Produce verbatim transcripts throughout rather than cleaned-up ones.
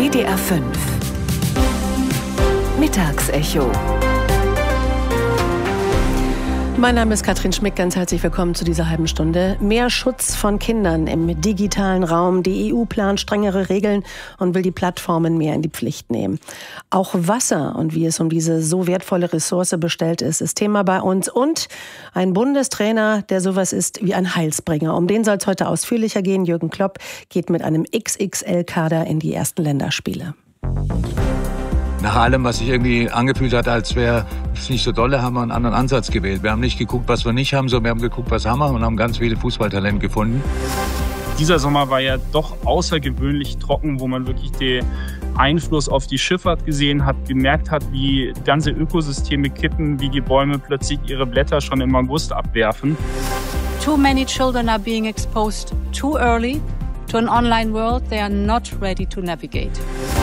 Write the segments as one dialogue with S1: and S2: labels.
S1: W D R fünf Mittagsecho.
S2: Mein Name ist Katrin Schmick, ganz herzlich willkommen zu dieser halben Stunde. Mehr Schutz von Kindern im digitalen Raum. Die E U plant strengere Regeln und will die Plattformen mehr in die Pflicht nehmen. Auch Wasser und wie es um diese so wertvolle Ressource bestellt ist, ist Thema bei uns. Und ein Bundestrainer, der sowas ist wie ein Heilsbringer. Um den soll es heute ausführlicher gehen. Jürgen Klopp geht mit einem X X L-Kader in die ersten Länderspiele.
S3: Nach allem, was sich irgendwie angefühlt hat, als wäre es nicht so dolle, haben wir einen anderen Ansatz gewählt. Wir haben nicht geguckt, was wir nicht haben, sondern wir haben geguckt, was haben wir und haben ganz viele Fußballtalente gefunden.
S4: Dieser Sommer war ja doch außergewöhnlich trocken, wo man wirklich den Einfluss auf die Schifffahrt gesehen hat, gemerkt hat, wie ganze Ökosysteme kippen, wie die Bäume plötzlich ihre Blätter schon im August abwerfen.
S5: Too many children are being exposed too early to an online world they are not ready to navigate.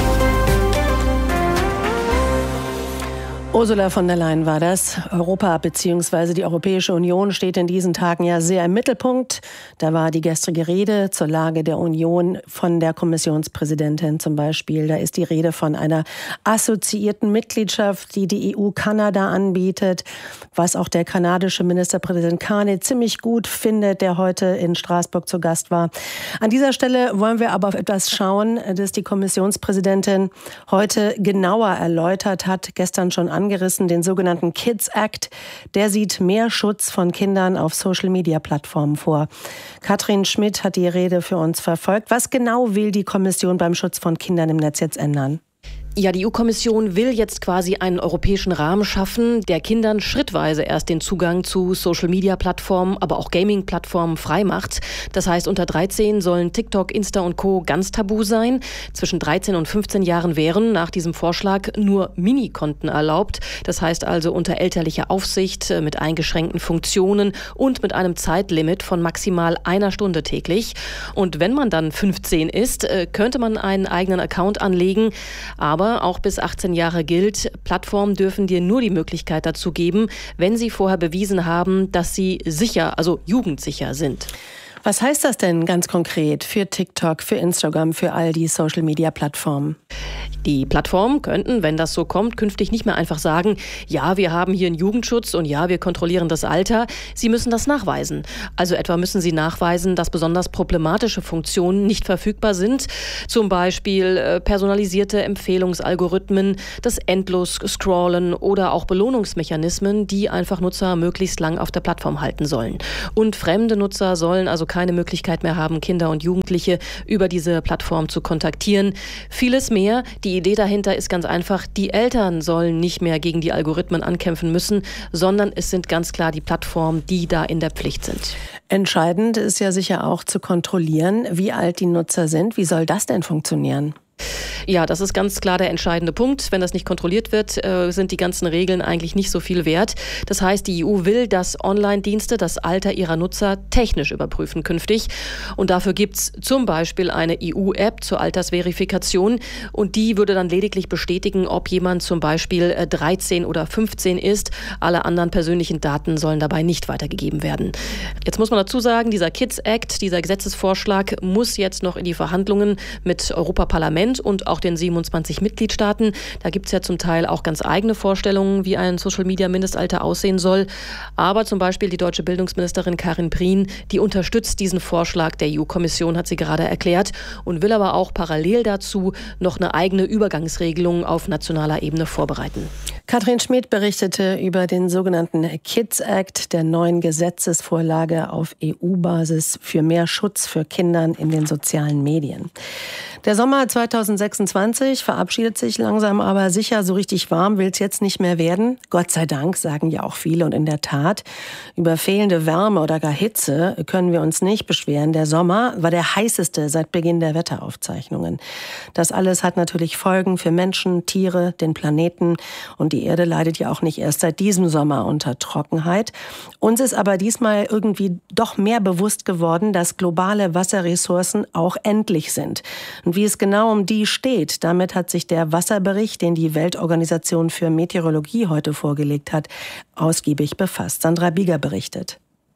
S2: Ursula von der Leyen war das. Europa bzw. die Europäische Union steht in diesen Tagen ja sehr im Mittelpunkt. Da war die gestrige Rede zur Lage der Union von der Kommissionspräsidentin zum Beispiel. Da ist die Rede von einer assoziierten Mitgliedschaft, die die E U Kanada anbietet, was auch der kanadische Ministerpräsident Carney ziemlich gut findet, der heute in Straßburg zu Gast war. An dieser Stelle wollen wir aber auf etwas schauen, das die Kommissionspräsidentin heute genauer erläutert hat, gestern schon angerissen, den sogenannten Kids Act. Der sieht mehr Schutz von Kindern auf Social-Media-Plattformen vor. Katrin Schmidt hat die Rede für uns verfolgt. Was genau will die Kommission beim Schutz von Kindern im Netz jetzt ändern?
S6: Ja, die E U-Kommission will jetzt quasi einen europäischen Rahmen schaffen, der Kindern schrittweise erst den Zugang zu Social-Media-Plattformen, aber auch Gaming-Plattformen freimacht. Das heißt, unter dreizehn sollen TikTok, Insta und Co. ganz tabu sein. Zwischen dreizehn und fünfzehn Jahren wären nach diesem Vorschlag nur Minikonten erlaubt. Das heißt also unter elterlicher Aufsicht, mit eingeschränkten Funktionen und mit einem Zeitlimit von maximal einer Stunde täglich. Und wenn man dann fünfzehn ist, könnte man einen eigenen Account anlegen, aber auch bis achtzehn Jahre gilt, Plattformen dürfen dir nur die Möglichkeit dazu geben, wenn sie vorher bewiesen haben, dass sie sicher, also jugendsicher sind.
S2: Was heißt das denn ganz konkret für TikTok, für Instagram, für all die Social-Media-Plattformen?
S6: Die Plattformen könnten, wenn das so kommt, künftig nicht mehr einfach sagen, ja, wir haben hier einen Jugendschutz und ja, wir kontrollieren das Alter. Sie müssen das nachweisen. Also etwa müssen sie nachweisen, dass besonders problematische Funktionen nicht verfügbar sind. Zum Beispiel äh, personalisierte Empfehlungsalgorithmen, das Endlos-Scrollen oder auch Belohnungsmechanismen, die einfach Nutzer möglichst lang auf der Plattform halten sollen. Und fremde Nutzer sollen also keine Möglichkeit mehr haben, Kinder und Jugendliche über diese Plattform zu kontaktieren. Vieles mehr. Die Idee dahinter ist ganz einfach, die Eltern sollen nicht mehr gegen die Algorithmen ankämpfen müssen, sondern es sind ganz klar die Plattformen, die da in der Pflicht sind.
S2: Entscheidend ist ja sicher auch zu kontrollieren, wie alt die Nutzer sind. Wie soll das denn funktionieren?
S6: Ja, das ist ganz klar der entscheidende Punkt. Wenn das nicht kontrolliert wird, sind die ganzen Regeln eigentlich nicht so viel wert. Das heißt, die E U will, dass Online-Dienste das Alter ihrer Nutzer technisch überprüfen künftig. Und dafür gibt's zum Beispiel eine E U-App zur Altersverifikation. Und die würde dann lediglich bestätigen, ob jemand zum Beispiel dreizehn oder fünfzehn ist. Alle anderen persönlichen Daten sollen dabei nicht weitergegeben werden. Jetzt muss man dazu sagen, dieser Kids Act, dieser Gesetzesvorschlag muss jetzt noch in die Verhandlungen mit Europaparlament und auch den siebenundzwanzig Mitgliedstaaten. Da gibt es ja zum Teil auch ganz eigene Vorstellungen, wie ein Social-Media-Mindestalter aussehen soll. Aber zum Beispiel die deutsche Bildungsministerin Karin Prien, die unterstützt diesen Vorschlag der E U-Kommission, hat sie gerade erklärt, und will aber auch parallel dazu noch eine eigene Übergangsregelung auf nationaler Ebene vorbereiten.
S2: Katrin Schmidt berichtete über den sogenannten Kids Act, der neuen Gesetzesvorlage auf E U-Basis für mehr Schutz für Kindern in den sozialen Medien. Der Sommer zweitausendsechsundzwanzig verabschiedet sich langsam, aber sicher. So richtig warm will es jetzt nicht mehr werden. Gott sei Dank, sagen ja auch viele. Und in der Tat, über fehlende Wärme oder gar Hitze können wir uns nicht beschweren. Der Sommer war der heißeste seit Beginn der Wetteraufzeichnungen. Das alles hat natürlich Folgen für Menschen, Tiere, den Planeten. Und die Erde leidet ja auch nicht erst seit diesem Sommer unter Trockenheit. Uns ist aber diesmal irgendwie doch mehr bewusst geworden, dass globale Wasserressourcen auch endlich sind. Und wie es genau um die steht, damit hat sich der Wasserbericht, den die Weltorganisation für Meteorologie heute vorgelegt hat, ausgiebig befasst. Sandra Bieger berichtet.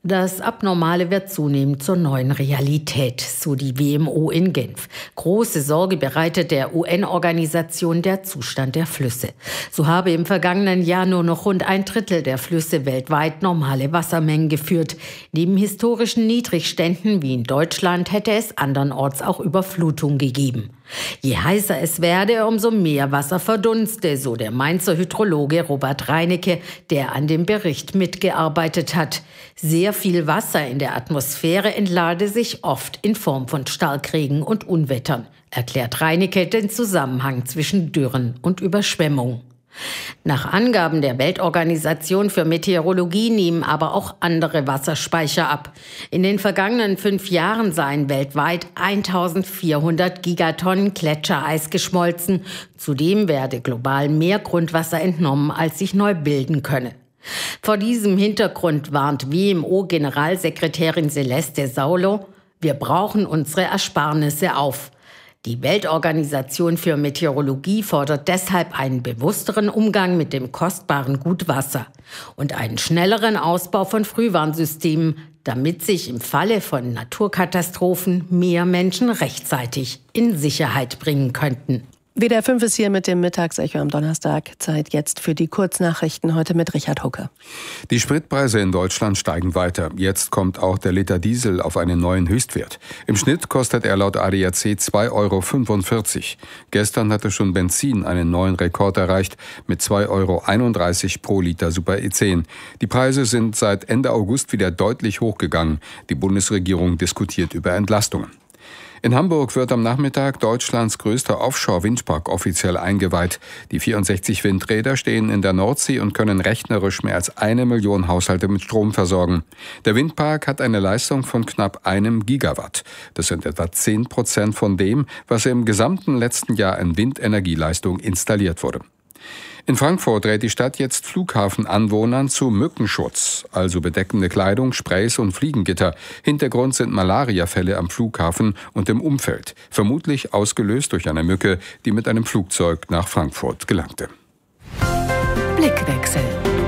S1: Das Abnormale wird zunehmend zur neuen Realität, so die W M O in Genf. Große Sorge bereitet der U N-Organisation der Zustand der Flüsse. So habe im vergangenen Jahr nur noch rund ein Drittel der Flüsse weltweit normale Wassermengen geführt. Neben historischen Niedrigständen wie in Deutschland hätte es andernorts auch Überflutung gegeben. Je heißer es werde, umso mehr Wasser verdunste, so der Mainzer Hydrologe Robert Reinecke, der an dem Bericht mitgearbeitet hat. Sehr viel Wasser in der Atmosphäre entlade sich oft in Form von Starkregen und Unwettern, erklärt Reinecke den Zusammenhang zwischen Dürren und Überschwemmung. Nach Angaben der Weltorganisation für Meteorologie nehmen aber auch andere Wasserspeicher ab. In den vergangenen fünf Jahren seien weltweit eintausendvierhundert Gigatonnen Gletschereis geschmolzen. Zudem werde global mehr Grundwasser entnommen, als sich neu bilden könne. Vor diesem Hintergrund warnt W M O-Generalsekretärin Celeste Saulo: Wir brauchen unsere Ersparnisse auf. Die Weltorganisation für Meteorologie fordert deshalb einen bewussteren Umgang mit dem kostbaren Gut Wasser und einen schnelleren Ausbau von Frühwarnsystemen, damit sich im Falle von Naturkatastrophen mehr Menschen rechtzeitig in Sicherheit bringen könnten.
S2: W D R fünf ist hier mit dem Mittagsecho am Donnerstag. Zeit jetzt für die Kurznachrichten, heute mit Richard Hucke.
S7: Die Spritpreise in Deutschland steigen weiter. Jetzt kommt auch der Liter Diesel auf einen neuen Höchstwert. Im Schnitt kostet er laut A D A C zwei Euro fünfundvierzig. Gestern hatte schon Benzin einen neuen Rekord erreicht mit zwei Euro einunddreißig pro Liter Super E zehn. Die Preise sind seit Ende August wieder deutlich hochgegangen. Die Bundesregierung diskutiert über Entlastungen. In Hamburg wird am Nachmittag Deutschlands größter Offshore-Windpark offiziell eingeweiht. Die vierundsechzig Windräder stehen in der Nordsee und können rechnerisch mehr als eine Million Haushalte mit Strom versorgen. Der Windpark hat eine Leistung von knapp einem Gigawatt. Das sind etwa zehn Prozent von dem, was im gesamten letzten Jahr an Windenergieleistung installiert wurde. In Frankfurt rät die Stadt jetzt Flughafenanwohnern zu Mückenschutz, also bedeckende Kleidung, Sprays und Fliegengitter. Hintergrund sind Malariafälle am Flughafen und im Umfeld, vermutlich ausgelöst durch eine Mücke, die mit einem Flugzeug nach Frankfurt gelangte.
S2: Blickwechsel.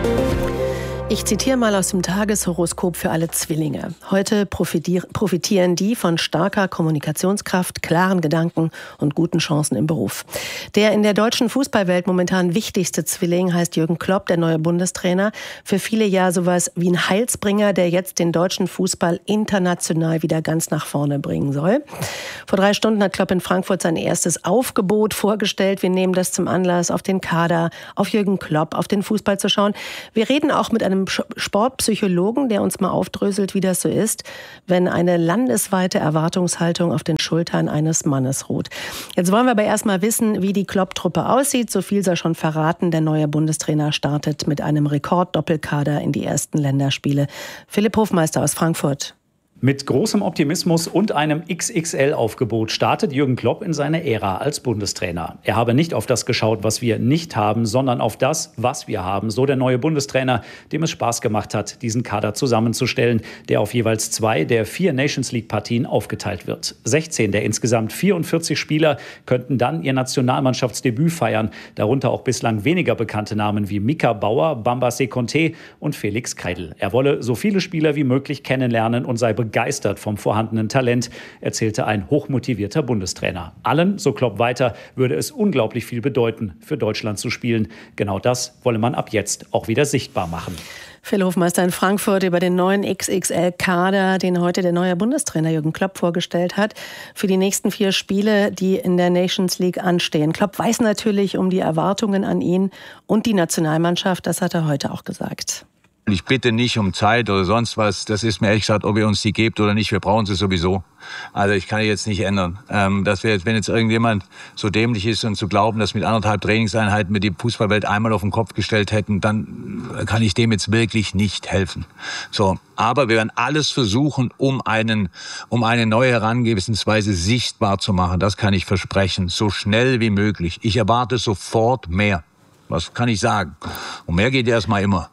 S2: Ich zitiere mal aus dem Tageshoroskop für alle Zwillinge. Heute profitieren die von starker Kommunikationskraft, klaren Gedanken und guten Chancen im Beruf. Der in der deutschen Fußballwelt momentan wichtigste Zwilling heißt Jürgen Klopp, der neue Bundestrainer. Für viele ja sowas wie ein Heilsbringer, der jetzt den deutschen Fußball international wieder ganz nach vorne bringen soll. Vor drei Stunden hat Klopp in Frankfurt sein erstes Aufgebot vorgestellt. Wir nehmen das zum Anlass, auf den Kader, auf Jürgen Klopp, auf den Fußball zu schauen. Wir reden auch mit einem Sportpsychologen, der uns mal aufdröselt, wie das so ist, wenn eine landesweite Erwartungshaltung auf den Schultern eines Mannes ruht. Jetzt wollen wir aber erstmal wissen, wie die Klopp-Truppe aussieht. So viel sei schon verraten. Der neue Bundestrainer startet mit einem Rekord-Doppelkader in die ersten Länderspiele. Philipp Hofmeister aus Frankfurt.
S8: Mit großem Optimismus und einem X X L-Aufgebot startet Jürgen Klopp in seine Ära als Bundestrainer. Er habe nicht auf das geschaut, was wir nicht haben, sondern auf das, was wir haben. So der neue Bundestrainer, dem es Spaß gemacht hat, diesen Kader zusammenzustellen, der auf jeweils zwei der vier Nations-League-Partien aufgeteilt wird. sechzehn der insgesamt vierundvierzig Spieler könnten dann ihr Nationalmannschaftsdebüt feiern. Darunter auch bislang weniger bekannte Namen wie Mika Bauer, Bamba Sekonte und Felix Kreidl. Er wolle so viele Spieler wie möglich kennenlernen und sei begeistert begeistert vom vorhandenen Talent, erzählte ein hochmotivierter Bundestrainer. Allen, so Klopp weiter, würde es unglaublich viel bedeuten, für Deutschland zu spielen. Genau das wolle man ab jetzt auch wieder sichtbar machen.
S2: Phil Hofmeister in Frankfurt über den neuen X X L-Kader, den heute der neue Bundestrainer Jürgen Klopp vorgestellt hat, für die nächsten vier Spiele, die in der Nations League anstehen. Klopp weiß natürlich um die Erwartungen an ihn und die Nationalmannschaft, das hat er heute auch gesagt.
S3: Ich bitte nicht um Zeit oder sonst was. Das ist mir ehrlich gesagt, ob ihr uns die gebt oder nicht. Wir brauchen sie sowieso. Also ich kann jetzt nicht ändern. Ähm, dass wir jetzt, wenn jetzt irgendjemand so dämlich ist und zu glauben, dass mit anderthalb Trainingseinheiten wir die Fußballwelt einmal auf den Kopf gestellt hätten, dann kann ich dem jetzt wirklich nicht helfen. So, aber wir werden alles versuchen, um einen, um eine neue Herangehensweise sichtbar zu machen. Das kann ich versprechen. So schnell wie möglich. Ich erwarte sofort mehr. Was kann ich sagen? Und mehr geht erstmal immer.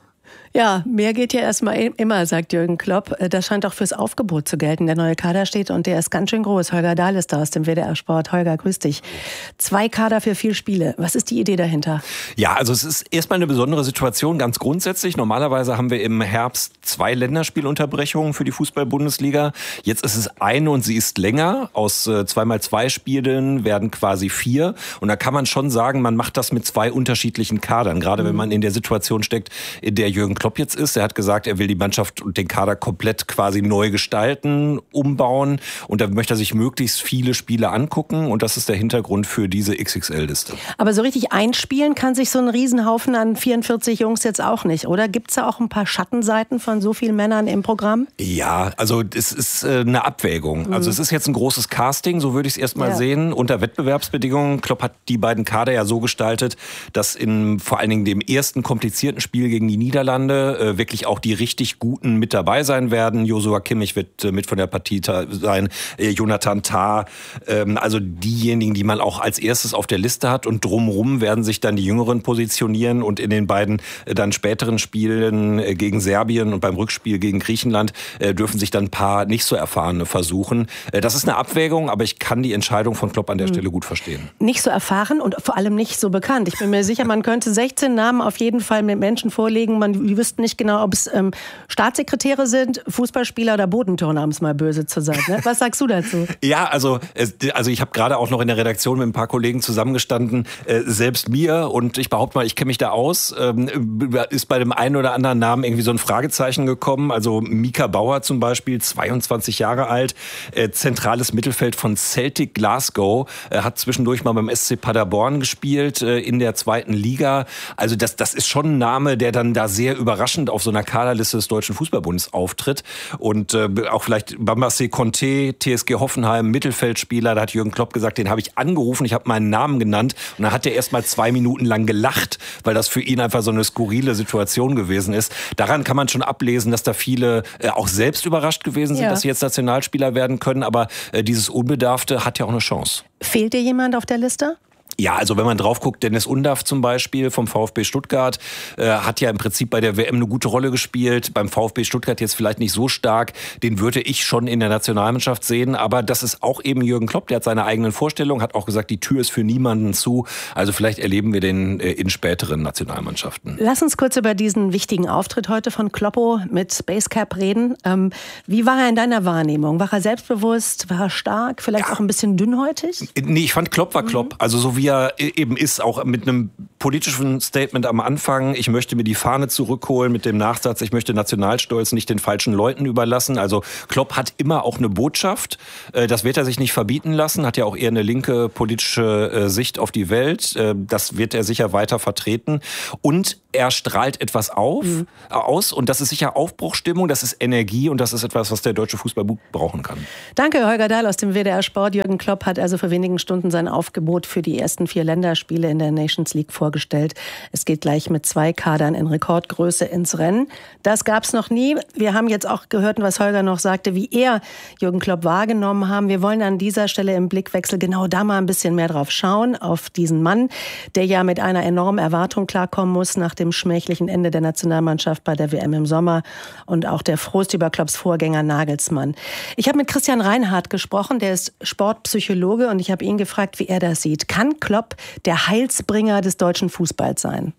S2: Ja, mehr geht ja erstmal immer, sagt Jürgen Klopp. Das scheint auch fürs Aufgebot zu gelten. Der neue Kader steht und der ist ganz schön groß. Holger Dahl ist da aus dem W D R Sport. Holger, grüß dich. Zwei Kader für vier Spiele. Was ist die Idee dahinter?
S9: Ja, also es ist erstmal eine besondere Situation, ganz grundsätzlich. Normalerweise haben wir im Herbst zwei Länderspielunterbrechungen für die Fußball-Bundesliga. Jetzt ist es eine und sie ist länger. Aus äh, zwei mal zwei Spielen werden quasi vier. Und da kann man schon sagen, man macht das mit zwei unterschiedlichen Kadern. Gerade mhm. wenn man in der Situation steckt, in der Jürgen Klopp jetzt ist. Er hat gesagt, er will die Mannschaft und den Kader komplett quasi neu gestalten, umbauen. Und da möchte er sich möglichst viele Spiele angucken. Und das ist der Hintergrund für diese X X L-Liste.
S2: Aber so richtig einspielen kann sich so ein Riesenhaufen an vierundvierzig Jungs jetzt auch nicht, oder? Gibt es da auch ein paar Schattenseiten von so vielen Männern im Programm?
S9: Ja, also es ist eine Abwägung. Mhm. Also es ist jetzt ein großes Casting, so würde ich es erstmal ja. sehen, unter Wettbewerbsbedingungen. Klopp hat die beiden Kader ja so gestaltet, dass in vor allen Dingen dem ersten komplizierten Spiel gegen die Niederlande äh, wirklich auch die richtig Guten mit dabei sein werden. Joshua Kimmich wird äh, mit von der Partie sein, äh, Jonathan Tah, ähm, also diejenigen, die man auch als erstes auf der Liste hat, und drumherum werden sich dann die Jüngeren positionieren und in den beiden äh, dann späteren Spielen äh, gegen Serbien und beim Rückspiel gegen Griechenland äh, dürfen sich dann ein paar nicht so erfahrene versuchen. Äh, das ist eine Abwägung, aber ich kann die Entscheidung von Klopp an der mhm. Stelle gut verstehen.
S2: Nicht so erfahren und vor allem nicht so bekannt. Ich bin mir sicher, man könnte sechzehn Namen auf jeden Fall mit Menschen vorlegen. Man die wüssten nicht genau, ob es ähm, Staatssekretäre sind, Fußballspieler oder Bodenturner, um es mal böse zu sagen. Ne? Was sagst du dazu?
S9: Ja, also, also ich habe gerade auch noch in der Redaktion mit ein paar Kollegen zusammengestanden. Äh, selbst mir, und ich behaupte mal, ich kenne mich da aus, ähm, ist bei dem einen oder anderen Namen irgendwie so ein Fragezeichen gekommen. Also Mika Bauer zum Beispiel, zweiundzwanzig Jahre alt, äh, zentrales Mittelfeld von Celtic Glasgow, äh, hat zwischendurch mal beim S C Paderborn gespielt, äh, in der zweiten Liga. Also das, das ist schon ein Name, der dann da sehr überraschend auf so einer Kaderliste des Deutschen Fußballbundes auftritt. Und äh, auch vielleicht Bambassé Conté, T S G Hoffenheim, Mittelfeldspieler, da hat Jürgen Klopp gesagt, den habe ich angerufen, ich habe meinen Namen genannt, und dann hat er erst mal zwei Minuten lang gelacht, weil das für ihn einfach so eine skurrile Situation gewesen ist. Daran kann man schon ablesen, dass da viele äh, auch selbst überrascht gewesen sind, ja. dass sie jetzt Nationalspieler werden können, aber äh, dieses Unbedarfte hat ja auch eine Chance.
S2: Fehlt dir jemand auf der Liste?
S9: Ja, also wenn man drauf guckt, Dennis Undaff zum Beispiel vom VfB Stuttgart äh, hat ja im Prinzip bei der W M eine gute Rolle gespielt. Beim VfB Stuttgart jetzt vielleicht nicht so stark. Den würde ich schon in der Nationalmannschaft sehen. Aber das ist auch eben Jürgen Klopp. Der hat seine eigenen Vorstellungen, hat auch gesagt, die Tür ist für niemanden zu. Also vielleicht erleben wir den äh, in späteren Nationalmannschaften.
S2: Lass uns kurz über diesen wichtigen Auftritt heute von Kloppo mit Basecap reden. Ähm, wie war er in deiner Wahrnehmung? War er selbstbewusst? War er stark? Vielleicht ja. auch ein bisschen dünnhäutig?
S9: Nee, ich fand Klopp war Klopp. Also so wie er eben ist, auch mit einem politischen Statement am Anfang. Ich möchte mir die Fahne zurückholen mit dem Nachsatz, ich möchte Nationalstolz nicht den falschen Leuten überlassen. Also Klopp hat immer auch eine Botschaft. Das wird er sich nicht verbieten lassen. Hat ja auch eher eine linke politische Sicht auf die Welt. Das wird er sicher weiter vertreten. Und er strahlt etwas auf, mhm. aus. Und das ist sicher Aufbruchstimmung, das ist Energie und das ist etwas, was der deutsche Fußball brauchen kann.
S2: Danke, Holger Dahl aus dem W D R Sport. Jürgen Klopp hat also vor wenigen Stunden sein Aufgebot für die ersten vier Länderspiele in der Nations League vorgestellt. Es geht gleich mit zwei Kadern in Rekordgröße ins Rennen. Das gab es noch nie. Wir haben jetzt auch gehört, was Holger noch sagte, wie er Jürgen Klopp wahrgenommen haben. Wir wollen an dieser Stelle im Blickwechsel genau da mal ein bisschen mehr drauf schauen, auf diesen Mann, der ja mit einer enormen Erwartung klarkommen muss nach dem schmählichen Ende der Nationalmannschaft bei der W M im Sommer und auch der Frust über Klopps Vorgänger Nagelsmann. Ich habe mit Christian Reinhardt gesprochen, der ist Sportpsychologe, und ich habe ihn gefragt, wie er das sieht. Kann Klopp der Heilsbringer des deutschen Fußballs sein?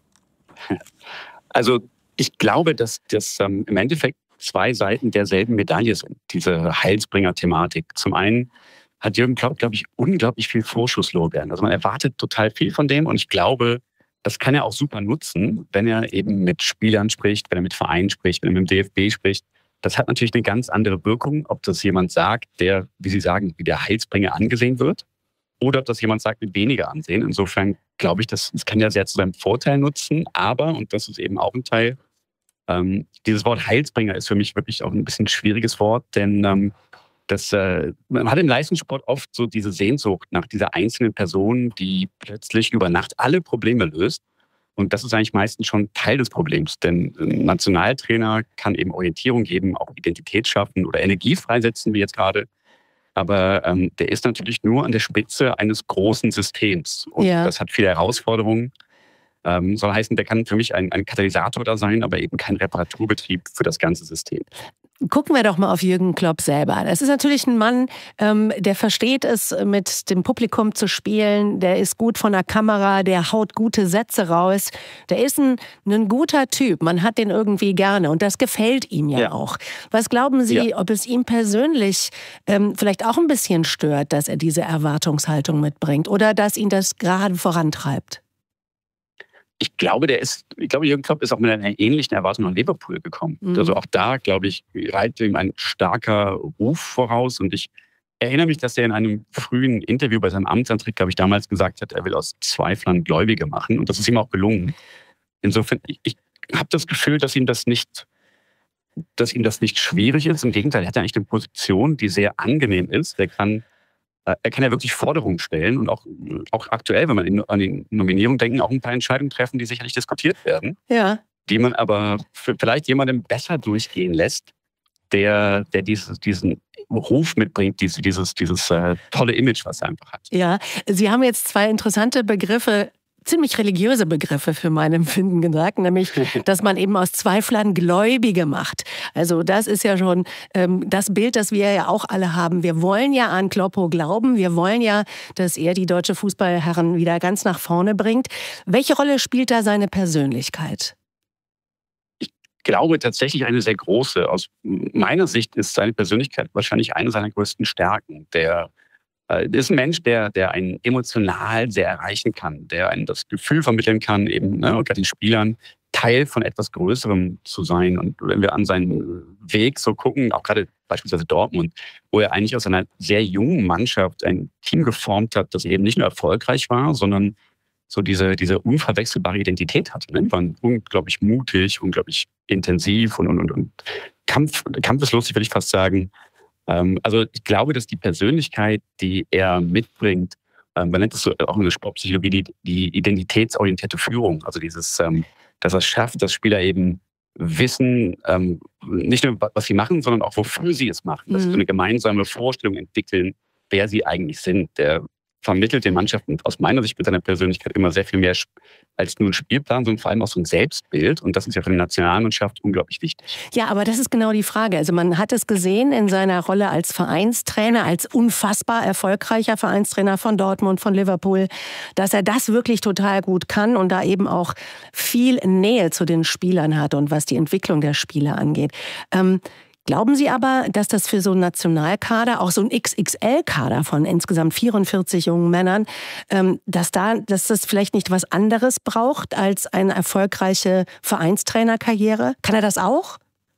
S10: Also ich glaube, dass das ähm, im Endeffekt zwei Seiten derselben Medaille sind, diese Heilsbringer-Thematik. Zum einen hat Jürgen Klopp, glaube ich, unglaublich viel Vorschusslorbeeren. Also man erwartet total viel von dem, und ich glaube, das kann er auch super nutzen, wenn er eben mit Spielern spricht, wenn er mit Vereinen spricht, wenn er mit dem D F B spricht. Das hat natürlich eine ganz andere Wirkung, ob das jemand sagt, der, wie Sie sagen, wie der Heilsbringer angesehen wird, oder ob das jemand sagt mit weniger Ansehen. Insofern glaube ich, das, das kann er sehr zu seinem Vorteil nutzen. Aber, und das ist eben auch ein Teil, ähm, dieses Wort Heilsbringer ist für mich wirklich auch ein bisschen ein schwieriges Wort, denn ähm, das, äh, man hat im Leistungssport oft so diese Sehnsucht nach dieser einzelnen Person, die plötzlich über Nacht alle Probleme löst. Und das ist eigentlich meistens schon Teil des Problems. Denn ein Nationaltrainer kann eben Orientierung geben, auch Identität schaffen oder Energie freisetzen, wie jetzt gerade. Aber ähm, der ist natürlich nur an der Spitze eines großen Systems. Und ja. das hat viele Herausforderungen. Ähm, soll heißen, der kann für mich ein, ein Katalysator da sein, aber eben kein Reparaturbetrieb für das ganze System.
S2: Gucken wir doch mal auf Jürgen Klopp selber. Das ist natürlich ein Mann, ähm, der versteht es, mit dem Publikum zu spielen. Der ist gut von der Kamera, der haut gute Sätze raus. Der ist ein, ein guter Typ. Man hat den irgendwie gerne und das gefällt ihm ja, ja. auch. Was glauben Sie, ja. ob es ihm persönlich ähm, vielleicht auch ein bisschen stört, dass er diese Erwartungshaltung mitbringt oder dass ihn das gerade vorantreibt?
S10: Ich glaube, der ist, ich glaube, Jürgen Klopp ist auch mit einer ähnlichen Erwartung an Liverpool gekommen. Mhm. Also auch da, glaube ich, reitet ihm ein starker Ruf voraus. Und ich erinnere mich, dass er in einem frühen Interview bei seinem Amtsantritt, glaube ich, damals gesagt hat, er will aus Zweiflern Gläubige machen. Und das ist ihm auch gelungen. Insofern, ich, ich habe das Gefühl, dass ihm das nicht, dass ihm das nicht schwierig ist. Im Gegenteil, er hat ja eigentlich eine Position, die sehr angenehm ist. Er kann Er kann ja wirklich Forderungen stellen und auch, auch aktuell, wenn man an die Nominierung denkt, auch ein paar Entscheidungen treffen, die sicherlich diskutiert werden,
S2: ja.
S10: die man aber vielleicht jemandem besser durchgehen lässt, der, der dieses, diesen Ruf mitbringt, dieses, dieses, dieses äh, tolle Image, was er einfach hat.
S2: Ja, Sie haben jetzt zwei interessante Begriffe, ziemlich religiöse Begriffe für mein Empfinden gesagt, nämlich, dass man eben aus Zweiflern Gläubige macht. Also das ist ja schon ähm, das Bild, das wir ja auch alle haben. Wir wollen ja an Kloppo glauben, wir wollen ja, dass er die deutsche Fußballherren wieder ganz nach vorne bringt. Welche Rolle spielt da seine Persönlichkeit?
S10: Ich glaube tatsächlich eine sehr große. Aus meiner Sicht ist seine Persönlichkeit wahrscheinlich eine seiner größten Stärken. Der Das ist ein Mensch, der, der einen emotional sehr erreichen kann, der einen das Gefühl vermitteln kann, eben ne, gerade den Spielern Teil von etwas Größerem zu sein. Und wenn wir an seinen Weg so gucken, auch gerade beispielsweise Dortmund, wo er eigentlich aus einer sehr jungen Mannschaft ein Team geformt hat, das eben nicht nur erfolgreich war, sondern so diese, diese unverwechselbare Identität hatte. Ne? Die waren unglaublich mutig, unglaublich intensiv und, und, und, und Kampf, kampfeslustig, würde ich fast sagen. Also ich glaube, dass die Persönlichkeit, die er mitbringt, man nennt es so auch in der Sportpsychologie die, die identitätsorientierte Führung, also dieses, dass er es schafft, dass Spieler eben wissen, nicht nur was sie machen, sondern auch wofür sie es machen, dass sie so eine gemeinsame Vorstellung entwickeln, wer sie eigentlich sind. Der vermittelt den Mannschaften aus meiner Sicht mit seiner Persönlichkeit immer sehr viel mehr als nur ein Spielplan, sondern vor allem auch so ein Selbstbild. Und das ist ja für die Nationalmannschaft unglaublich wichtig.
S2: Ja, aber das ist genau die Frage. Also man hat es gesehen in seiner Rolle als Vereinstrainer, als unfassbar erfolgreicher Vereinstrainer von Dortmund, von Liverpool, dass er das wirklich total gut kann und da eben auch viel Nähe zu den Spielern hat und was die Entwicklung der Spieler angeht. Ähm, Glauben Sie aber, dass das für so einen Nationalkader, auch so ein X X L-Kader von insgesamt vierundvierzig jungen Männern, dass, da, dass das vielleicht nicht was anderes braucht als eine erfolgreiche Vereinstrainerkarriere? Kann er das auch?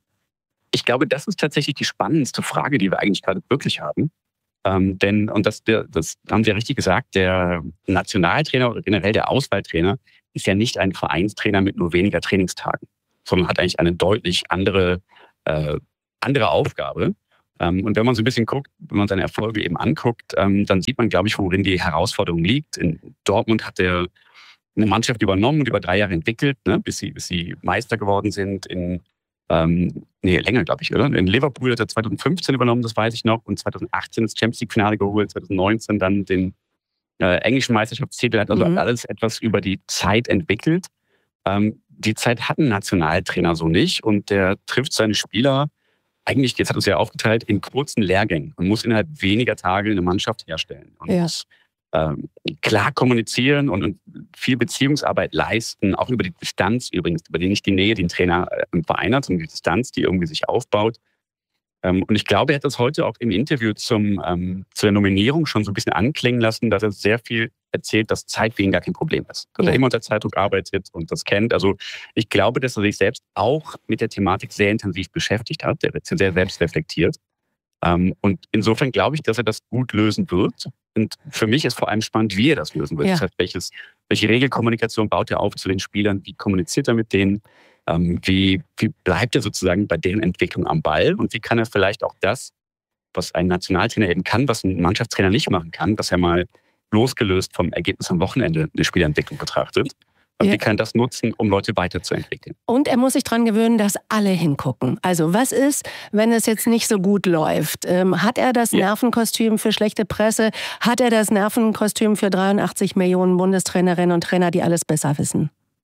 S10: Ich glaube, das ist tatsächlich die spannendste Frage, die wir eigentlich gerade wirklich haben. Ähm, denn, und das, das haben Sie ja richtig gesagt, der Nationaltrainer oder generell der Auswahltrainer ist ja nicht ein Vereinstrainer mit nur weniger Trainingstagen, sondern hat eigentlich eine deutlich andere äh, andere Aufgabe. Und wenn man so ein bisschen guckt, wenn man seine Erfolge eben anguckt, dann sieht man, glaube ich, worin die Herausforderung liegt. In Dortmund hat er eine Mannschaft übernommen und über drei Jahre entwickelt, ne, bis sie, bis sie Meister geworden sind. In, ähm, nee, länger, glaube ich, oder? In Liverpool hat er zweitausendfünfzehn übernommen, das weiß ich noch, und zweitausendachtzehn das Champions League-Finale geholt, zweitausendneunzehn dann den äh, englischen Meisterschaftstitel, hat also mhm. alles etwas über die Zeit entwickelt. Ähm, die Zeit hat ein Nationaltrainer so nicht und der trifft seine Spieler eigentlich, jetzt hat er es ja aufgeteilt, in kurzen Lehrgängen und muss innerhalb weniger Tage eine Mannschaft herstellen. Und
S2: ja.
S10: ähm, klar kommunizieren und, und viel Beziehungsarbeit leisten, auch über die Distanz übrigens, über die nicht die Nähe, die ein Trainer im Verein hat, sondern die Distanz, die irgendwie sich aufbaut. Ähm, und ich glaube, er hat das heute auch im Interview zum, ähm, zu der Nominierung schon so ein bisschen anklingen lassen, dass er sehr viel erzählt, dass Zeit für ihn gar kein Problem ist. Dass ja. er immer unter Zeitdruck arbeitet und das kennt. Also ich glaube, dass er sich selbst auch mit der Thematik sehr intensiv beschäftigt hat. Er wird sehr selbst reflektiert. Und insofern glaube ich, dass er das gut lösen wird. Und für mich ist vor allem spannend, wie er das lösen wird. Ja. Das heißt, welches, welche Regelkommunikation baut er auf zu den Spielern? Wie kommuniziert er mit denen? Wie, wie bleibt er sozusagen bei deren Entwicklung am Ball? Und wie kann er vielleicht auch das, was ein Nationaltrainer eben kann, was ein Mannschaftstrainer nicht machen kann, dass er mal losgelöst vom Ergebnis am Wochenende eine Spielentwicklung betrachtet. Und ja. wie kann er das nutzen, um Leute weiterzuentwickeln?
S2: Und er muss sich daran gewöhnen, dass alle hingucken. Also was ist, wenn es jetzt nicht so gut läuft? Ähm, hat er das ja. Nervenkostüm für schlechte Presse? Hat er das Nervenkostüm für dreiundachtzig Millionen Bundestrainerinnen und Trainer, die alles besser wissen?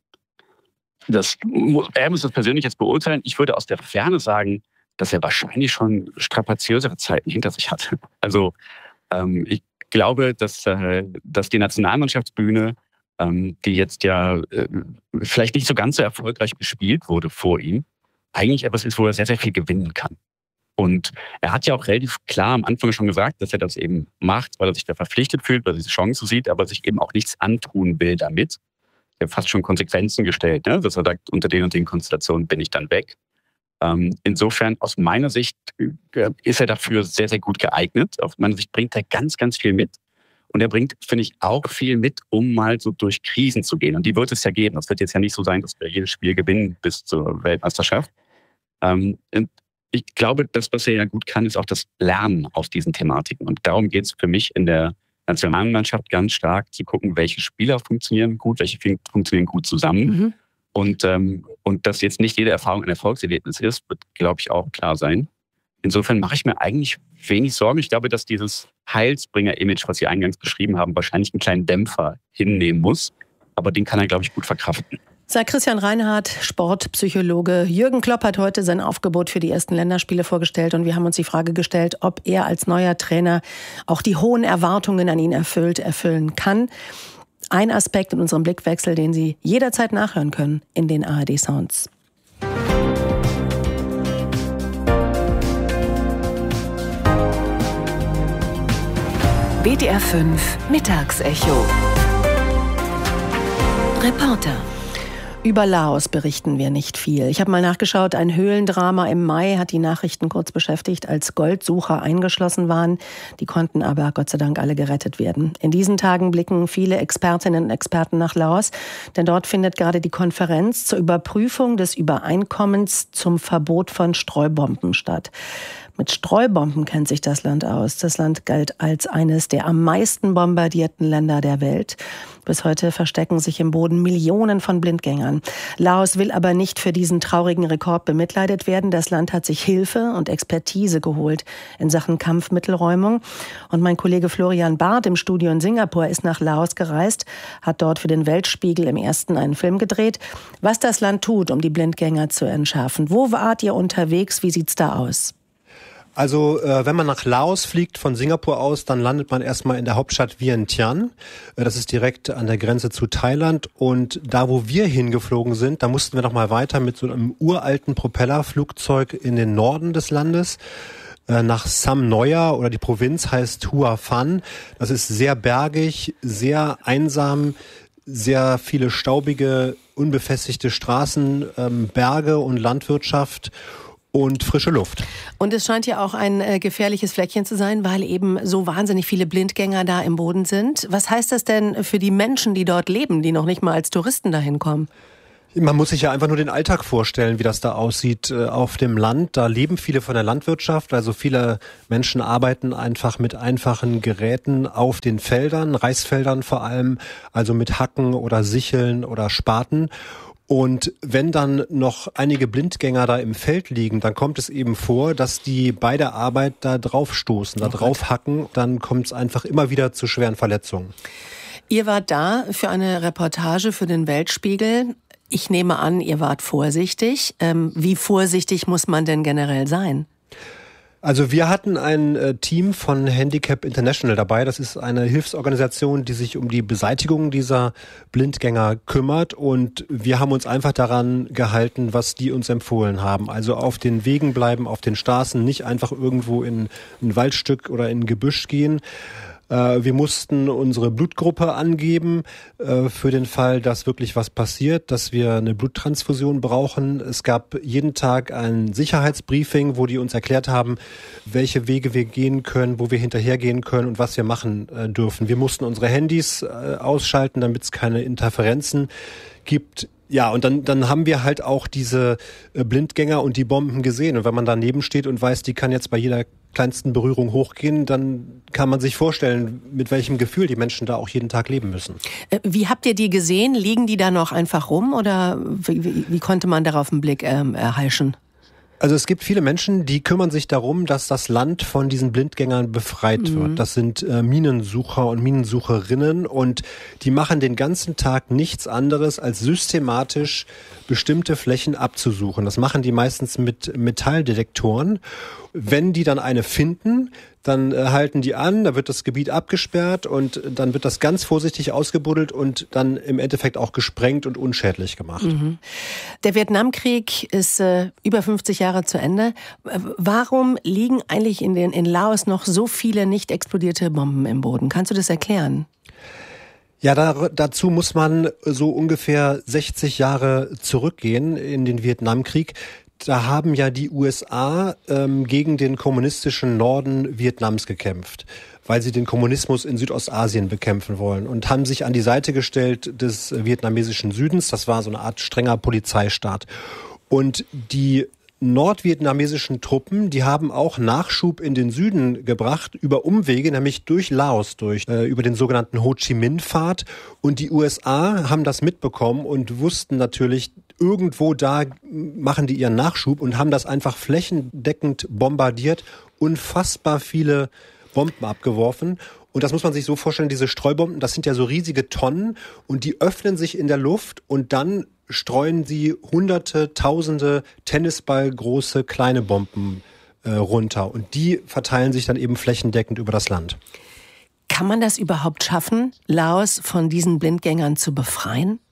S10: das, er muss das persönlich jetzt beurteilen. Ich würde aus der Ferne sagen, dass er wahrscheinlich schon strapaziösere Zeiten hinter sich hat. Also ähm, ich glaube, dass, äh, dass die Nationalmannschaftsbühne, ähm, die jetzt ja äh, vielleicht nicht so ganz so erfolgreich gespielt wurde vor ihm, eigentlich etwas ist, wo er sehr, sehr viel gewinnen kann. Und er hat ja auch relativ klar am Anfang schon gesagt, dass er das eben macht, weil er sich da verpflichtet fühlt, weil er diese Chance sieht, aber sich eben auch nichts antun will damit. Er hat fast schon Konsequenzen gestellt, ne? Dass er sagt, unter den und den Konstellationen bin ich dann weg. Ähm, insofern, aus meiner Sicht, äh, ist er dafür sehr, sehr gut geeignet. Aus meiner Sicht bringt er ganz, ganz viel mit. Und er bringt, finde ich, auch viel mit, um mal so durch Krisen zu gehen. Und die wird es ja geben. Das wird jetzt ja nicht so sein, dass wir jedes Spiel gewinnen bis zur Weltmeisterschaft. Ähm, ich glaube, das, was er ja gut kann, ist auch das Lernen aus diesen Thematiken. Und darum geht es für mich in der Nationalmannschaft ganz stark zu gucken, welche Spieler funktionieren gut, welche funktionieren gut zusammen. Mhm. Und, ähm, und dass jetzt nicht jede Erfahrung ein Erfolgserlebnis ist, wird, glaube ich, auch klar sein. Insofern mache ich mir eigentlich wenig Sorgen. Ich glaube, dass dieses Heilsbringer-Image, was Sie eingangs beschrieben haben, wahrscheinlich einen kleinen Dämpfer hinnehmen muss. Aber den kann er, glaube ich, gut verkraften.
S2: Sagt Christian Reinhardt, Sportpsychologe. Jürgen Klopp hat heute sein Aufgebot für die ersten Länderspiele vorgestellt und wir haben uns die Frage gestellt, ob er als neuer Trainer auch die hohen Erwartungen an ihn erfüllt, erfüllen kann. Ein Aspekt in unserem Blickwechsel, den Sie jederzeit nachhören können in den A R D Sounds.
S11: B D R fünf Mittagsecho. Reporter.
S2: Über Laos berichten wir nicht viel. Ich habe mal nachgeschaut, ein Höhlendrama im Mai hat die Nachrichten kurz beschäftigt, als Goldsucher eingeschlossen waren. Die konnten aber Gott sei Dank alle gerettet werden. In diesen Tagen blicken viele Expertinnen und Experten nach Laos, denn dort findet gerade die Konferenz zur Überprüfung des Übereinkommens zum Verbot von Streubomben statt. Mit Streubomben kennt sich das Land aus. Das Land galt als eines der am meisten bombardierten Länder der Welt. Bis heute verstecken sich im Boden Millionen von Blindgängern. Laos will aber nicht für diesen traurigen Rekord bemitleidet werden. Das Land hat sich Hilfe und Expertise geholt in Sachen Kampfmittelräumung. Und mein Kollege Florian Barth im Studio in Singapur ist nach Laos gereist, hat dort für den Weltspiegel im Ersten einen Film gedreht. Was das Land tut, um die Blindgänger zu entschärfen. Wo wart ihr unterwegs? Wie sieht's da aus?
S12: Also äh, wenn man nach Laos fliegt von Singapur aus, dann landet man erstmal in der Hauptstadt Vientiane. Äh, das ist direkt an der Grenze zu Thailand. Und da, wo wir hingeflogen sind, da mussten wir noch mal weiter mit so einem uralten Propellerflugzeug in den Norden des Landes. Äh, nach Sam Noya, oder die Provinz heißt Hua Phan. Das ist sehr bergig, sehr einsam, sehr viele staubige, unbefestigte Straßen, ähm, Berge und Landwirtschaft und frische Luft.
S2: Und es scheint ja auch ein äh, gefährliches Fleckchen zu sein, weil eben so wahnsinnig viele Blindgänger da im Boden sind. Was heißt das denn für die Menschen, die dort leben, die noch nicht mal als Touristen dahin kommen?
S12: Man muss sich ja einfach nur den Alltag vorstellen, wie das da aussieht äh, auf dem Land. Da leben viele von der Landwirtschaft, also viele Menschen arbeiten einfach mit einfachen Geräten auf den Feldern, Reisfeldern vor allem, also mit Hacken oder Sicheln oder Spaten. Und wenn dann noch einige Blindgänger da im Feld liegen, dann kommt es eben vor, dass die bei der Arbeit da drauf stoßen, da oh drauf hacken. Dann kommt es einfach immer wieder zu schweren Verletzungen.
S2: Ihr wart da für eine Reportage für den Weltspiegel. Ich nehme an, ihr wart vorsichtig. Ähm, wie vorsichtig muss man denn generell sein?
S12: Also wir hatten ein äh, Team von Handicap International dabei. Das ist eine Hilfsorganisation, die sich um die Beseitigung dieser Blindgänger kümmert. Und wir haben uns einfach daran gehalten, was die uns empfohlen haben. Also auf den Wegen bleiben, auf den Straßen, nicht einfach irgendwo in ein Waldstück oder in ein Gebüsch gehen. Wir mussten unsere Blutgruppe angeben äh, für den Fall, dass wirklich was passiert, dass wir eine Bluttransfusion brauchen. Es gab jeden Tag ein Sicherheitsbriefing, wo die uns erklärt haben, welche Wege wir gehen können, wo wir hinterhergehen können und was wir machen äh, dürfen. Wir mussten unsere Handys äh, ausschalten, damit es keine Interferenzen gibt. Ja, und dann, dann haben wir halt auch diese äh, Blindgänger und die Bomben gesehen. Und wenn man daneben steht und weiß, die kann jetzt bei jeder kleinsten Berührung hochgehen, dann kann man sich vorstellen, mit welchem Gefühl die Menschen da auch jeden Tag leben müssen.
S2: Wie habt ihr die gesehen? Liegen die da noch einfach rum oder wie, wie, wie konnte man darauf einen Blick ähm, erheischen?
S12: Also es gibt viele Menschen, die kümmern sich darum, dass das Land von diesen Blindgängern befreit mhm. wird. Das sind äh, Minensucher und Minensucherinnen und die machen den ganzen Tag nichts anderes, als systematisch bestimmte Flächen abzusuchen. Das machen die meistens mit Metalldetektoren. Wenn die dann eine finden, dann äh, halten die an, da wird das Gebiet abgesperrt und dann wird das ganz vorsichtig ausgebuddelt und dann im Endeffekt auch gesprengt und unschädlich gemacht.
S2: Mhm. Der Vietnamkrieg ist äh, über fünfzig Jahre zu Ende. Warum liegen eigentlich in, den, in Laos noch so viele nicht explodierte Bomben im Boden? Kannst du das erklären?
S12: Ja, da, dazu muss man so ungefähr sechzig Jahre zurückgehen in den Vietnamkrieg. Da haben ja die U S A ähm, gegen den kommunistischen Norden Vietnams gekämpft, weil sie den Kommunismus in Südostasien bekämpfen wollen und haben sich an die Seite gestellt des vietnamesischen Südens. Das war so eine Art strenger Polizeistaat. Und die nordvietnamesischen Truppen, die haben auch Nachschub in den Süden gebracht, über Umwege, nämlich durch Laos, durch äh, über den sogenannten Ho Chi Minh-Pfad. Und die U S A haben das mitbekommen und wussten natürlich, irgendwo da machen die ihren Nachschub und haben das einfach flächendeckend bombardiert, unfassbar viele Bomben abgeworfen. Und das muss man sich so vorstellen, diese Streubomben, das sind ja so riesige Tonnen und die öffnen sich in der Luft und dann streuen sie hunderte, tausende Tennisballgroße kleine Bomben äh, runter. Und die verteilen sich dann eben flächendeckend über das Land.
S2: Kann man das überhaupt schaffen, Laos von diesen Blindgängern zu befreien?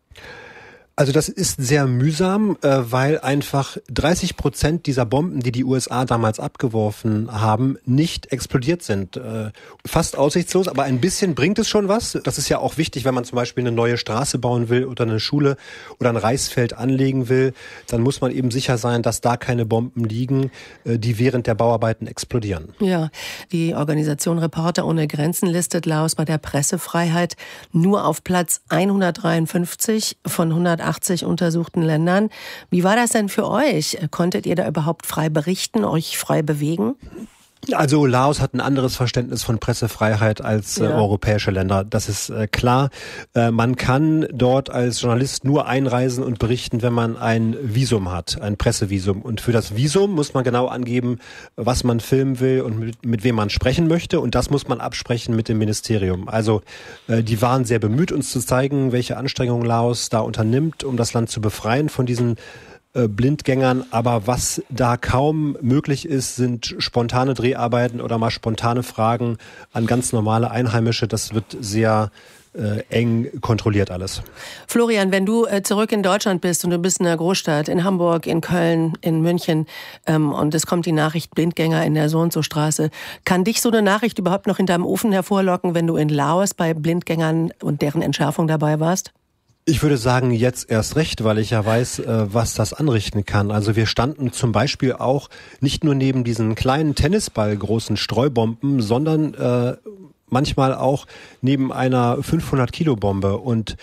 S12: Also das ist sehr mühsam, äh, weil einfach dreißig Prozent dieser Bomben, die die U S A damals abgeworfen haben, nicht explodiert sind. Äh, fast aussichtslos, aber ein bisschen bringt es schon was. Das ist ja auch wichtig, wenn man zum Beispiel eine neue Straße bauen will oder eine Schule oder ein Reisfeld anlegen will. Dann muss man eben sicher sein, dass da keine Bomben liegen, äh, die während der Bauarbeiten explodieren.
S2: Ja, die Organisation Reporter ohne Grenzen listet Laos bei der Pressefreiheit nur auf Platz hundertdreiundfünfzig von hundertachtzig untersuchten Ländern. Wie war das denn für euch? Konntet ihr da überhaupt frei berichten, euch frei bewegen?
S12: Also Laos hat ein anderes Verständnis von Pressefreiheit als ja. äh, europäische Länder. Das ist äh, klar. Äh, man kann dort als Journalist nur einreisen und berichten, wenn man ein Visum hat, ein Pressevisum. Und für das Visum muss man genau angeben, was man filmen will und mit, mit wem man sprechen möchte. Und das muss man absprechen mit dem Ministerium. Also äh, die waren sehr bemüht, uns zu zeigen, welche Anstrengungen Laos da unternimmt, um das Land zu befreien von diesen Blindgängern, aber was da kaum möglich ist, sind spontane Dreharbeiten oder mal spontane Fragen an ganz normale Einheimische. Das wird sehr äh, eng kontrolliert alles.
S2: Florian, wenn du äh, zurück in Deutschland bist und du bist in der Großstadt, in Hamburg, in Köln, in München ähm, und es kommt die Nachricht Blindgänger in der So-und-so-Straße, kann dich so eine Nachricht überhaupt noch in deinem Ofen hervorlocken, wenn du in Laos bei Blindgängern und deren Entschärfung dabei warst?
S12: Ich würde sagen, jetzt erst recht, weil ich ja weiß, was das anrichten kann. Also wir standen zum Beispiel auch nicht nur neben diesen kleinen Tennisball großen Streubomben, sondern äh, manchmal auch neben einer fünfhundert Kilo Bombe. Und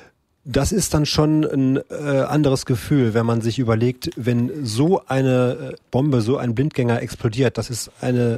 S12: das ist dann schon ein äh, anderes Gefühl, wenn man sich überlegt, wenn so eine Bombe, so ein Blindgänger explodiert, das ist eine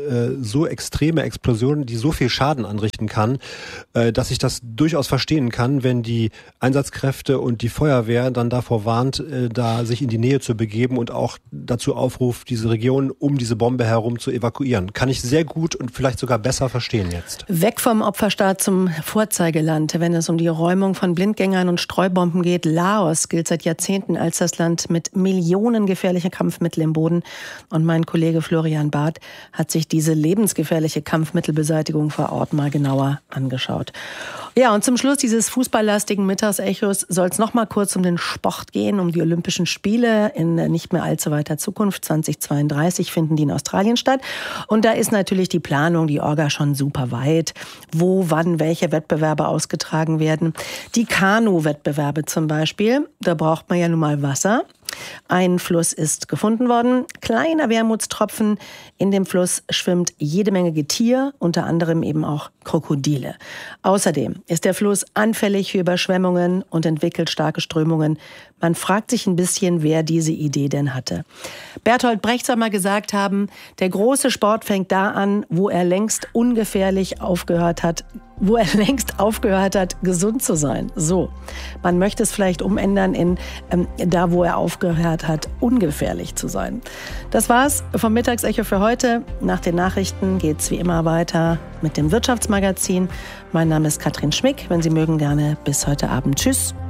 S12: so extreme Explosion, die so viel Schaden anrichten kann, dass ich das durchaus verstehen kann, wenn die Einsatzkräfte und die Feuerwehr dann davor warnt, da sich in die Nähe zu begeben und auch dazu aufruft, diese Region um diese Bombe herum zu evakuieren. Kann ich sehr gut und vielleicht sogar besser verstehen jetzt.
S2: Weg vom Opferstaat zum Vorzeigeland, wenn es um die Räumung von Blindgängern und Streubomben geht. Laos gilt seit Jahrzehnten als das Land mit Millionen gefährlicher Kampfmittel im Boden. Und mein Kollege Florian Barth hat sich diese lebensgefährliche Kampfmittelbeseitigung vor Ort mal genauer angeschaut. Ja, und zum Schluss dieses fußballlastigen Mittagsechos soll es noch mal kurz um den Sport gehen, um die Olympischen Spiele in nicht mehr allzu weiter Zukunft. zweitausendzweiunddreißig finden die in Australien statt. Und da ist natürlich die Planung, die Orga schon super weit. Wo, wann, welche Wettbewerbe ausgetragen werden. Die Kanu-Wettbewerbe zum Beispiel, da braucht man ja nun mal Wasser. Ein Fluss ist gefunden worden, kleiner Wermutstropfen. In dem Fluss schwimmt jede Menge Getier, unter anderem eben auch Krokodile. Außerdem ist der Fluss anfällig für Überschwemmungen und entwickelt starke Strömungen. Man fragt sich ein bisschen, wer diese Idee denn hatte. Bertolt Brecht soll mal gesagt haben, der große Sport fängt da an, wo er längst ungefährlich aufgehört hat, wo er längst aufgehört hat, gesund zu sein. So, man möchte es vielleicht umändern in ähm, da, wo er aufgehört hat, ungefährlich zu sein. Das war's vom Mittagsecho für heute. Nach den Nachrichten geht's wie immer weiter mit dem Wirtschaftsmagazin. Mein Name ist Katrin Schmick. Wenn Sie mögen, gerne bis heute Abend. Tschüss.